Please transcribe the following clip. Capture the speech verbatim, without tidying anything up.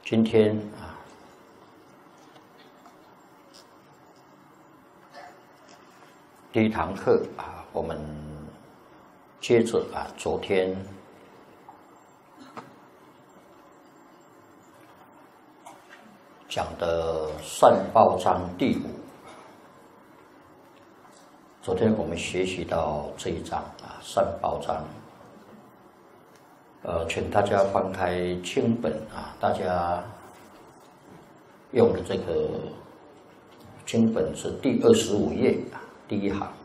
今天啊，第一堂课啊，我们接着啊，昨天讲的善报章第五。昨天我们学习到这一章啊，善报章。呃，请大家翻开经本啊，大家用的这个经本是第二十五页啊，第一行。